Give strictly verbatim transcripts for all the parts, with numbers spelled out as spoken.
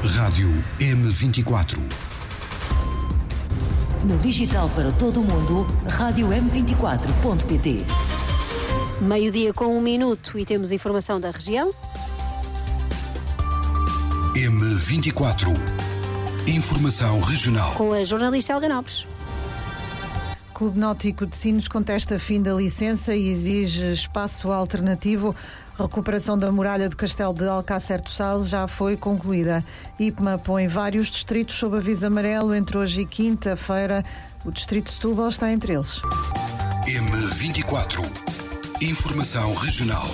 Rádio M vinte e quatro. No digital para todo o mundo, rádio m vinte e quatro ponto pt. Meio-dia com um minuto e temos informação da região. M vinte e quatro. Informação regional. Com a jornalista Helga Nobres. Clube Náutico de Sines contesta fim da licença e exige espaço alternativo. A recuperação da muralha do Castelo de Alcácer do Sal já foi concluída. I P M A põe vários distritos sob aviso amarelo entre hoje e quinta-feira. O distrito de Setúbal está entre eles. M vinte e quatro. Informação regional.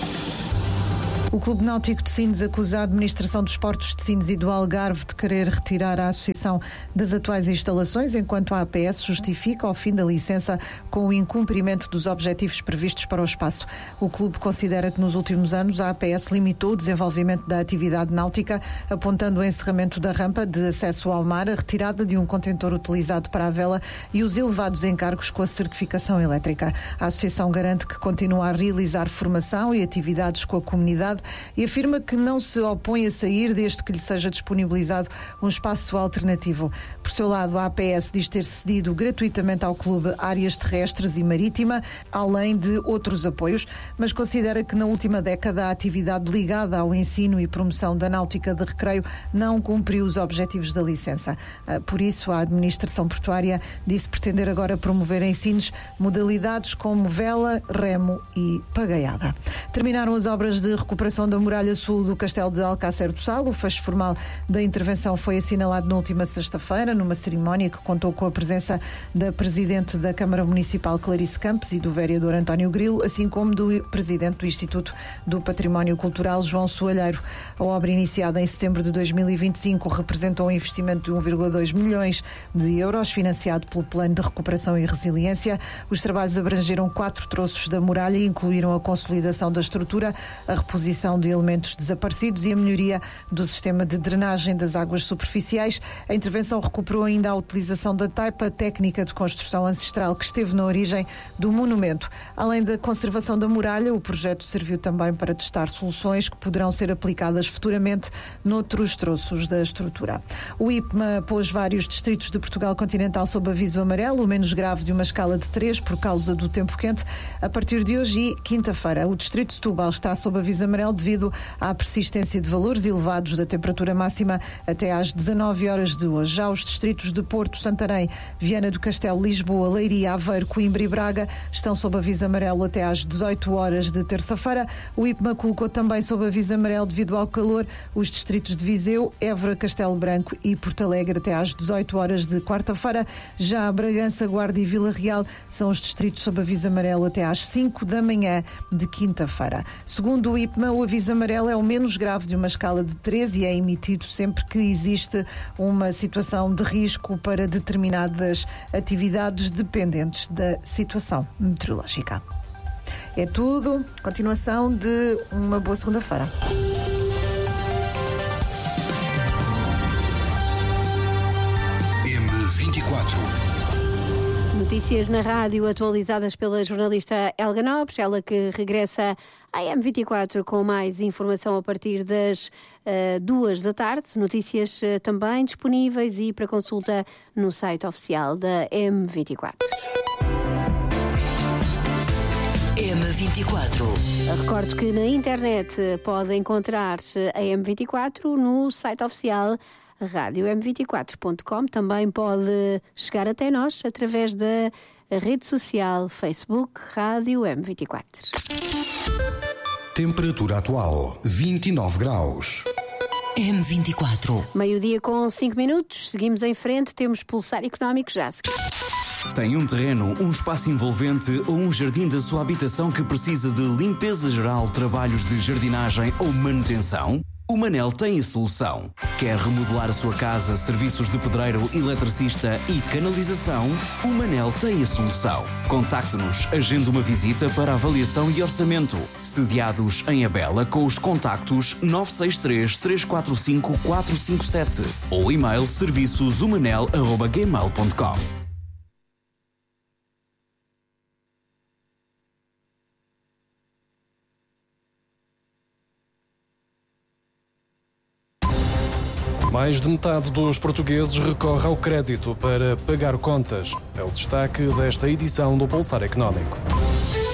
O Clube Náutico de Sines acusa a Administração dos Portos de Sines e do Algarve de querer retirar a associação das atuais instalações, enquanto a APS justifica o fim da licença com o incumprimento dos objetivos previstos para o espaço. O clube considera que nos últimos anos a APS limitou o desenvolvimento da atividade náutica, apontando o encerramento da rampa de acesso ao mar, a retirada de um contentor utilizado para a vela e os elevados encargos com a certificação elétrica. A associação garante que continua a realizar formação e atividades com a comunidade e afirma que não se opõe a sair desde que lhe seja disponibilizado um espaço alternativo. Por seu lado, a APS diz ter cedido gratuitamente ao clube áreas terrestres e marítima, além de outros apoios, mas considera que na última década a atividade ligada ao ensino e promoção da náutica de recreio não cumpriu os objetivos da licença. Por isso, a administração portuária disse pretender agora promover em Sines modalidades como vela, remo e pagaiada. Terminaram as obras de recuperação da muralha sul do Castelo de Alcácer do Sal. O fecho formal da intervenção foi assinalado na última sexta-feira, numa cerimónia que contou com a presença da Presidente da Câmara Municipal, Clarice Campos, e do Vereador António Grilo, assim como do Presidente do Instituto do Património Cultural, João Soalheiro. A obra, iniciada em setembro de dois mil e vinte e cinco, representou um investimento de um vírgula dois milhões de euros, financiado pelo Plano de Recuperação e Resiliência. Os trabalhos abrangeram quatro troços da muralha e incluíram a consolidação da estrutura, a reposição de elementos desaparecidos e a melhoria do sistema de drenagem das águas superficiais. A intervenção recuperou ainda a utilização da taipa, técnica de construção ancestral que esteve na origem do monumento. Além da conservação da muralha, o projeto serviu também para testar soluções que poderão ser aplicadas futuramente noutros troços da estrutura. O I P M A pôs vários distritos de Portugal continental sob aviso amarelo, o menos grave de uma escala de três por causa do tempo quente. A partir de hoje e quinta-feira, o distrito de Setúbal está sob aviso amarelo devido à persistência de valores elevados da temperatura máxima até às dezanove horas de hoje. Já os distritos de Porto, Santarém, Viana do Castelo, Lisboa, Leiria, Aveiro, Coimbra e Braga estão sob aviso amarelo até às dezoito horas de terça-feira. O I P M A colocou também sob aviso amarelo devido ao calor os distritos de Viseu, Évora, Castelo Branco e Porto Alegre até às dezoito horas de quarta-feira. Já Bragança, Guarda e Vila Real são os distritos sob aviso amarelo até às cinco da manhã de quinta-feira. Segundo o I P M A, o aviso amarelo é o menos grave de uma escala de três e é emitido sempre que existe uma situação de risco para determinadas atividades dependentes da situação meteorológica. É tudo. Continuação de uma boa segunda-feira. M vinte e quatro. Notícias na rádio atualizadas pela jornalista Helga Nobres, ela que regressa à M vinte e quatro com mais informação a partir das uh, duas da tarde. Notícias uh, também disponíveis e para consulta no site oficial da M vinte e quatro. M vinte e quatro. Recordo que na internet pode encontrar a M vinte e quatro no site oficial rádio m vinte e quatro ponto com. Também pode chegar até nós através da rede social Facebook Rádio M vinte e quatro. Temperatura atual vinte e nove graus. M vinte e quatro. Meio-dia com cinco minutos. Seguimos em frente. Temos Pulsar Económico já a seguir. Tem um terreno, um espaço envolvente ou um jardim da sua habitação que precisa de limpeza geral, trabalhos de jardinagem ou manutenção? O Manel tem a solução. Quer remodelar a sua casa, serviços de pedreiro, eletricista e canalização? O Manel tem a solução. Contacte-nos, agende uma visita para avaliação e orçamento. Sediados em Abela com os contactos nove seis três, três quatro cinco, quatro cinco sete ou e-mail serviços umanel arroba gmail ponto com. Mais de metade dos portugueses recorre ao crédito para pagar contas. É o destaque desta edição do Pulsar Económico.